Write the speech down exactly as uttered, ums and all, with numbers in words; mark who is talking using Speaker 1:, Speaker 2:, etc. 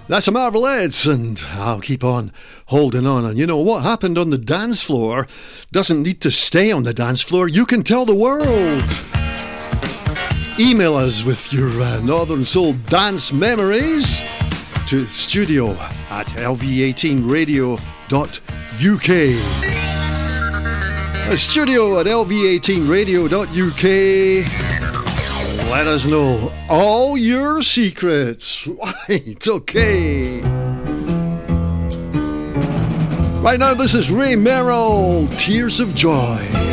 Speaker 1: That's a Marvelettes, and I'll keep on holding on. And you know, what happened on the dance floor doesn't need to stay on the dance floor. You can tell the world. Email us with your uh, Northern Soul dance memories to studio at L V eighteen radio dot U K. Uh, studio at L V eighteen radio dot U K. Let us know all your secrets. Right, okay. Right now, this is Ray Merrill, Tears of Joy.